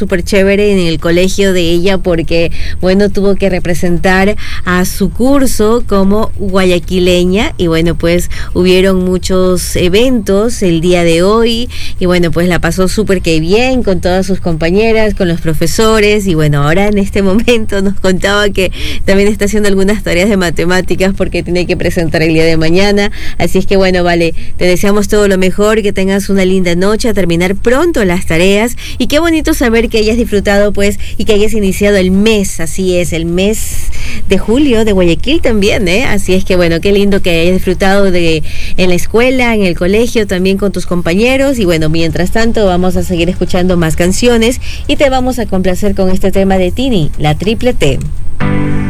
súper chévere en el colegio de ella porque, bueno, tuvo que representar a su curso como guayaquileña y bueno, pues hubieron muchos eventos el día de hoy y bueno, pues la pasó súper que bien con todas sus compañeras, con los profesores y bueno, ahora en este momento nos contaba que también está haciendo algunas tareas de matemáticas porque tiene que presentar el día de mañana, así es que bueno, vale, te deseamos todo lo mejor, que tengas una linda noche, a terminar pronto las tareas y qué bonito saber que hayas disfrutado pues y que hayas iniciado el mes, así es, el mes de julio de Guayaquil también, así es que bueno, qué lindo que hayas disfrutado de en la escuela, en el colegio, también con tus compañeros y bueno, mientras tanto vamos a seguir escuchando más canciones y te vamos a complacer con este tema de Tini, la triple T.